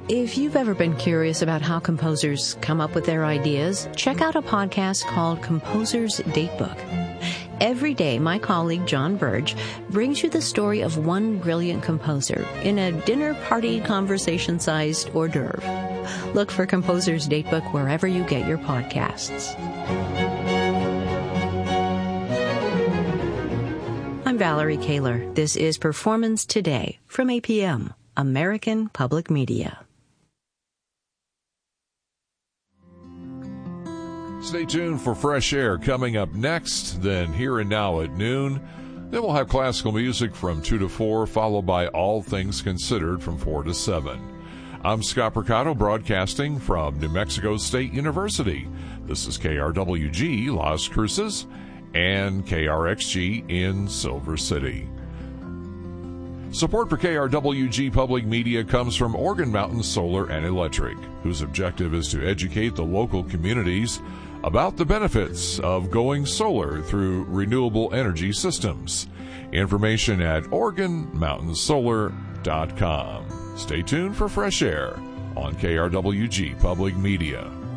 If you've ever been curious about how composers come up with their ideas, check out a podcast called Composer's Datebook. Every day, my colleague John Burge brings you the story of one brilliant composer in a dinner party conversation-sized hors d'oeuvre. Look for Composer's Datebook wherever you get your podcasts. I'm Valerie Kaler. This is Performance Today from APM, American Public Media. Stay tuned for Fresh Air coming up next, then Here and Now at noon. Then we'll have classical music from 2 to 4, followed by All Things Considered from 4 to 7. I'm Scott Percato, broadcasting from New Mexico State University. This is KRWG Las Cruces and KRXG in Silver City. Support for KRWG Public Media comes from Organ Mountain Solar and Electric, whose objective is to educate the local communities about the benefits of going solar through renewable energy systems. Information at OrganMountainSolar.com. Stay tuned for Fresh Air on KRWG Public Media.